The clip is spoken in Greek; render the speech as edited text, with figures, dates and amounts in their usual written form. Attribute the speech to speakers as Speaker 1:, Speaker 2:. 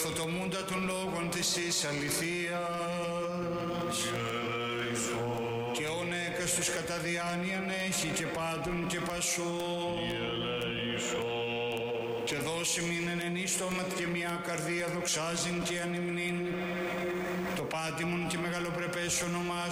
Speaker 1: ορθοτομούντα των λόγων της εις αληθείας. Και όν έκαστος κατά διάνοιαν έχει και πάντων και πασού. Και δώσει μην εν ιστόματ και μια καρδία δοξάζειν και ανυμνήν το πάτημον και μεγαλοπρεπές όνομά